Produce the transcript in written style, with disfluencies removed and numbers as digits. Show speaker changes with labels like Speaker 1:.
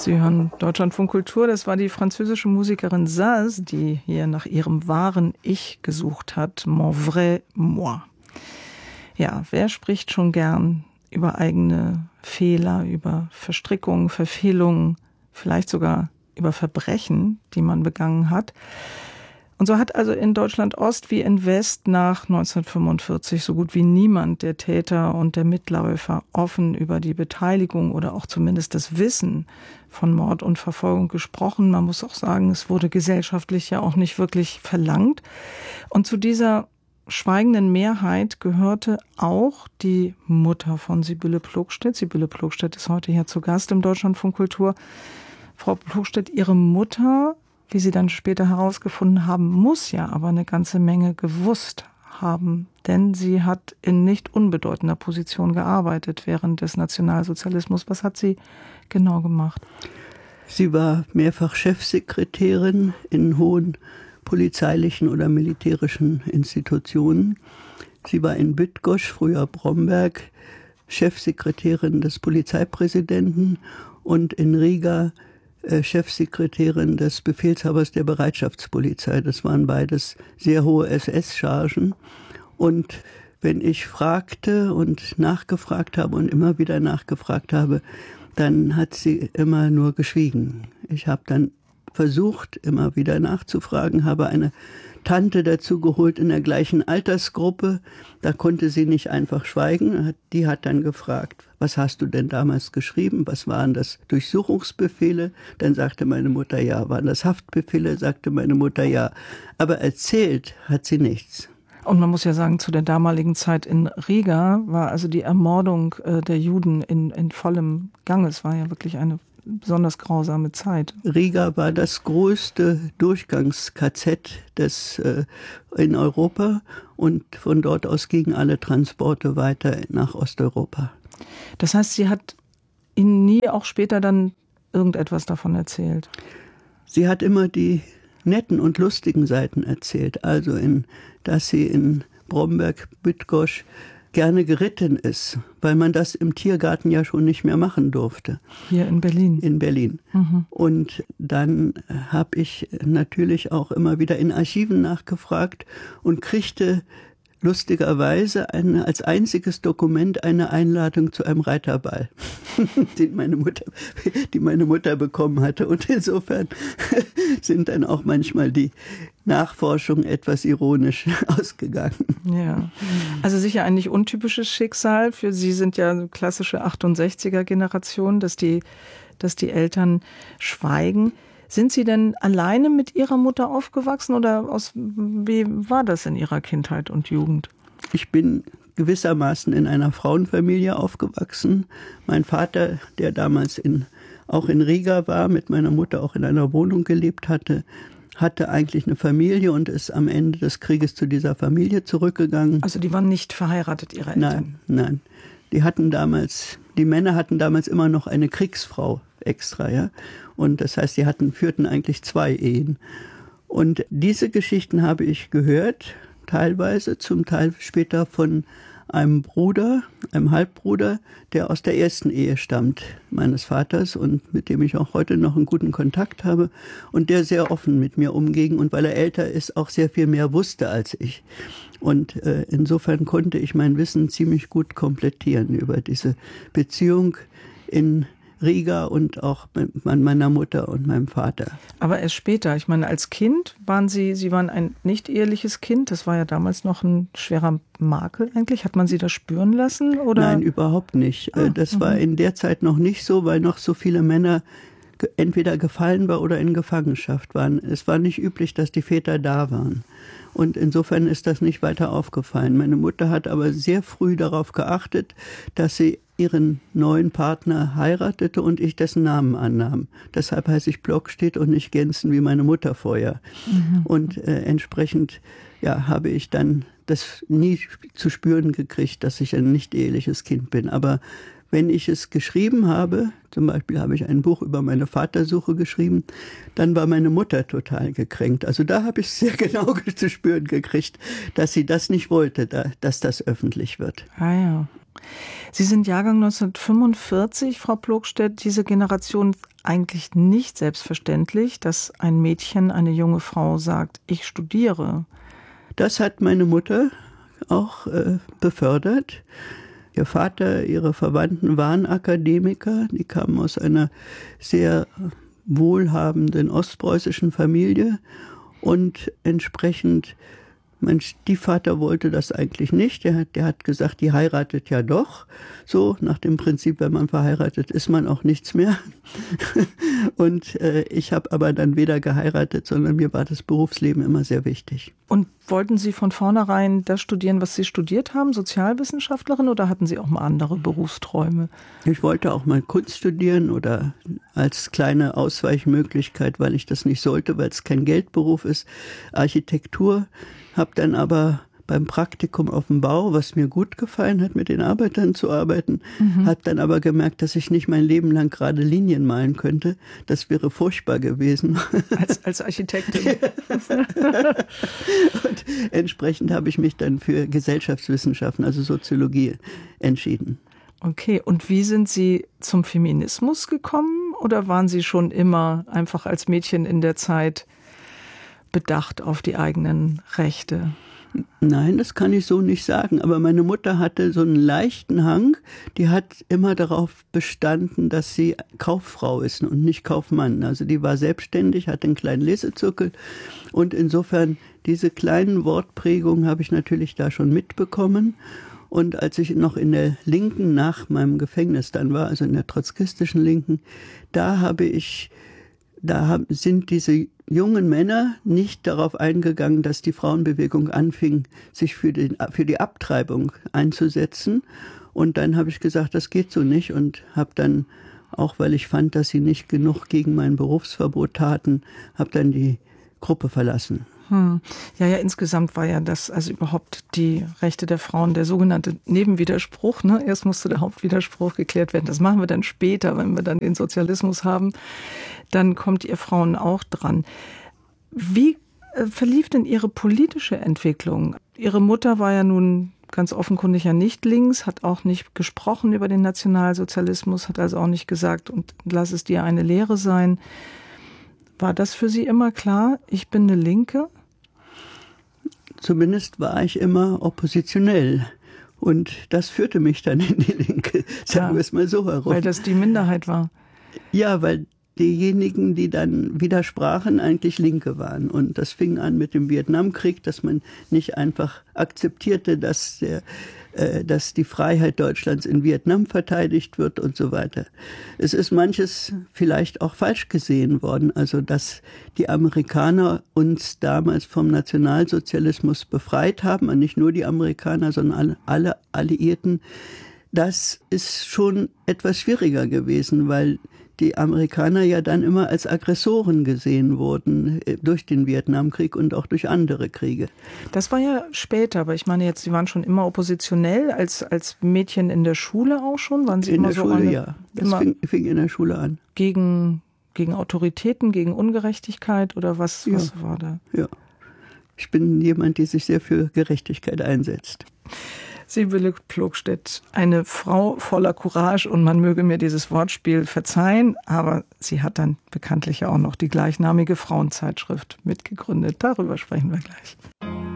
Speaker 1: Sie hören Deutschlandfunk Kultur. Das war die französische Musikerin Saz, die hier nach ihrem wahren Ich gesucht hat. Mon vrai moi. Ja, wer spricht schon gern über eigene Fehler, über Verstrickungen, Verfehlungen, vielleicht sogar über Verbrechen, die man begangen hat? Und so hat also in Deutschland Ost wie in West nach 1945 so gut wie niemand der Täter und der Mitläufer offen über die Beteiligung oder auch zumindest das Wissen von Mord und Verfolgung gesprochen. Man muss auch sagen, es wurde gesellschaftlich ja auch nicht wirklich verlangt. Und zu dieser schweigenden Mehrheit gehörte auch die Mutter von Sibylle Plogstedt. Sibylle Plogstedt ist heute hier zu Gast im Deutschlandfunk Kultur. Frau Plogstedt, Ihre Mutter, wie Sie dann später herausgefunden haben, muss ja aber eine ganze Menge gewusst haben, denn sie hat in nicht unbedeutender Position gearbeitet während des Nationalsozialismus. Was hat sie genau gemacht?
Speaker 2: Sie war mehrfach Chefsekretärin in hohen polizeilichen oder militärischen Institutionen. Sie war in Bydgoszcz, früher Bromberg, Chefsekretärin des Polizeipräsidenten und in Riga Chefsekretärin des Befehlshabers der Bereitschaftspolizei. Das waren beides sehr hohe SS-Chargen. Und wenn ich fragte und nachgefragt habe und immer wieder nachgefragt habe, dann hat sie immer nur geschwiegen. Ich habe dann versucht, immer wieder nachzufragen, habe eine Tante dazu geholt in der gleichen Altersgruppe. Da konnte sie nicht einfach schweigen. Die hat dann gefragt, was hast du denn damals geschrieben? Was waren das Durchsuchungsbefehle? Dann sagte meine Mutter, ja. Waren das Haftbefehle? Sagte meine Mutter, ja. Aber erzählt hat sie nichts.
Speaker 1: Und man muss ja sagen, zu der damaligen Zeit in Riga war also die Ermordung der Juden in vollem Gang. Es war ja wirklich eine besonders grausame Zeit.
Speaker 2: Riga war das größte Durchgangs-KZ in Europa und von dort aus gingen alle Transporte weiter nach Osteuropa.
Speaker 1: Das heißt, sie hat Ihnen nie auch später dann irgendetwas davon erzählt?
Speaker 2: Sie hat immer die netten und lustigen Seiten erzählt. Also, dass sie in Bromberg, Bydgoszcz gerne geritten ist, weil man das im Tiergarten ja schon nicht mehr machen durfte.
Speaker 1: Hier in Berlin? In Berlin.
Speaker 2: Mhm. Und dann habe ich natürlich auch immer wieder in Archiven nachgefragt und kriegte lustigerweise als einziges Dokument eine Einladung zu einem Reiterball, die meine Mutter bekommen hatte. Und insofern sind dann auch manchmal die Nachforschungen etwas ironisch ausgegangen.
Speaker 1: Ja, also sicher ein nicht untypisches Schicksal. Für Sie sind ja eine klassische 68er-Generation, dass die Eltern schweigen. Sind Sie denn alleine mit Ihrer Mutter aufgewachsen oder wie war das in Ihrer Kindheit und Jugend?
Speaker 2: Ich bin gewissermaßen in einer Frauenfamilie aufgewachsen. Mein Vater, der damals auch in Riga war, mit meiner Mutter auch in einer Wohnung gelebt hatte eigentlich eine Familie und ist am Ende des Krieges zu dieser Familie zurückgegangen.
Speaker 1: Also die waren nicht verheiratet, Ihre Eltern?
Speaker 2: Nein. Die Männer hatten damals immer noch eine Kriegsfrau extra, ja. Und das heißt, sie führten eigentlich 2 Ehen. Und diese Geschichten habe ich gehört, teilweise, zum Teil später von einem Bruder, einem Halbbruder, der aus der ersten Ehe stammt, meines Vaters und mit dem ich auch heute noch einen guten Kontakt habe und der sehr offen mit mir umging und weil er älter ist, auch sehr viel mehr wusste als ich. Und insofern konnte ich mein Wissen ziemlich gut komplettieren über diese Beziehung in Riga und auch mit meiner Mutter und meinem Vater.
Speaker 1: Aber erst später, ich meine, als Kind Sie waren ein nicht eheliches Kind, das war ja damals noch ein schwerer Makel eigentlich. Hat man Sie das spüren lassen? Oder?
Speaker 2: Nein, überhaupt nicht. Das war in der Zeit noch nicht so, weil noch so viele Männer entweder gefallen war oder in Gefangenschaft waren. Es war nicht üblich, dass die Väter da waren. Und insofern ist das nicht weiter aufgefallen. Meine Mutter hat aber sehr früh darauf geachtet, dass sie ihren neuen Partner heiratete und ich dessen Namen annahm. Deshalb heiße ich Plogstedt und nicht Gensen wie meine Mutter vorher. Mhm. Und entsprechend habe ich dann das nie zu spüren gekriegt, dass ich ein nicht eheliches Kind bin. Aber wenn ich es geschrieben habe, zum Beispiel habe ich ein Buch über meine Vatersuche geschrieben, dann war meine Mutter total gekränkt. Also da habe ich sehr genau zu spüren gekriegt, dass sie das nicht wollte, dass das öffentlich wird.
Speaker 1: Ah ja. Sie sind Jahrgang 1945, Frau Plogstedt. Diese Generation eigentlich nicht selbstverständlich, dass ein Mädchen, eine junge Frau sagt, ich studiere.
Speaker 2: Das hat meine Mutter auch befördert. Ihr Vater, ihre Verwandten waren Akademiker. Die kamen aus einer sehr wohlhabenden ostpreußischen Familie. Und entsprechend, mein Stiefvater wollte das eigentlich nicht. Der hat gesagt, die heiratet ja doch. So nach dem Prinzip, wenn man verheiratet, ist man auch nichts mehr. Und ich habe aber dann weder geheiratet, sondern mir war das Berufsleben immer sehr wichtig.
Speaker 1: Und wollten Sie von vornherein das studieren, was Sie studiert haben, Sozialwissenschaftlerin, oder hatten Sie auch mal andere Berufsträume? Ich
Speaker 2: wollte auch mal Kunst studieren oder als kleine Ausweichmöglichkeit, weil ich das nicht sollte, weil es kein Geldberuf ist, Architektur. Habe dann aber beim Praktikum auf dem Bau, was mir gut gefallen hat, mit den Arbeitern zu arbeiten, habe dann aber gemerkt, dass ich nicht mein Leben lang gerade Linien malen könnte. Das wäre furchtbar gewesen.
Speaker 1: Als Architektin.
Speaker 2: Und entsprechend habe ich mich dann für Gesellschaftswissenschaften, also Soziologie, entschieden.
Speaker 1: Okay, und wie sind Sie zum Feminismus gekommen? Oder waren Sie schon immer einfach als Mädchen in der Zeit bedacht auf die eigenen Rechte?
Speaker 2: Nein, das kann ich so nicht sagen. Aber meine Mutter hatte so einen leichten Hang. Die hat immer darauf bestanden, dass sie Kauffrau ist und nicht Kaufmann. Also die war selbstständig, hatte einen kleinen Lesezirkel. Und insofern diese kleinen Wortprägungen habe ich natürlich da schon mitbekommen. Und als ich noch in der Linken nach meinem Gefängnis dann war, also in der trotzkistischen Linken, da sind diese jungen Männer nicht darauf eingegangen, dass die Frauenbewegung anfing, sich für die Abtreibung einzusetzen. Und dann habe ich gesagt, das geht so nicht, und habe dann, auch weil ich fand, dass sie nicht genug gegen mein Berufsverbot taten, habe dann die Gruppe verlassen.
Speaker 1: Ja, insgesamt war ja das, also überhaupt die Rechte der Frauen, der sogenannte Nebenwiderspruch, ne? Erst musste der Hauptwiderspruch geklärt werden. Das machen wir dann später, wenn wir dann den Sozialismus haben. Dann kommt ihr Frauen auch dran. Wie verlief denn Ihre politische Entwicklung? Ihre Mutter war ja nun ganz offenkundig ja nicht links, hat auch nicht gesprochen über den Nationalsozialismus, hat also auch nicht gesagt, und lass es dir eine Lehre sein. War das für Sie immer klar, ich bin eine Linke?
Speaker 2: Zumindest war ich immer oppositionell. Und das führte mich dann in die Linke, sagen wir es mal so herum.
Speaker 1: Weil das die Minderheit war.
Speaker 2: Ja, weil diejenigen, die dann widersprachen, eigentlich Linke waren. Und das fing an mit dem Vietnamkrieg, dass man nicht einfach akzeptierte, dass die Freiheit Deutschlands in Vietnam verteidigt wird und so weiter. Es ist manches vielleicht auch falsch gesehen worden, also dass die Amerikaner uns damals vom Nationalsozialismus befreit haben, und nicht nur die Amerikaner, sondern alle Alliierten. Das ist schon etwas schwieriger gewesen, weil die Amerikaner ja dann immer als Aggressoren gesehen wurden durch den Vietnamkrieg und auch durch andere Kriege.
Speaker 1: Das war ja später, aber ich meine jetzt, Sie waren schon immer oppositionell, als Mädchen in der Schule auch schon? Waren Sie
Speaker 2: in
Speaker 1: immer
Speaker 2: der
Speaker 1: so
Speaker 2: Schule,
Speaker 1: eine,
Speaker 2: ja. Das fing in der Schule an.
Speaker 1: Gegen Autoritäten, gegen Ungerechtigkeit oder was war da?
Speaker 2: Ja, ich bin jemand, der sich sehr für Gerechtigkeit einsetzt.
Speaker 1: Sibylle Plogstedt, eine Frau voller Courage, und man möge mir dieses Wortspiel verzeihen, aber sie hat dann bekanntlich auch noch die gleichnamige Frauenzeitschrift mitgegründet. Darüber sprechen wir gleich.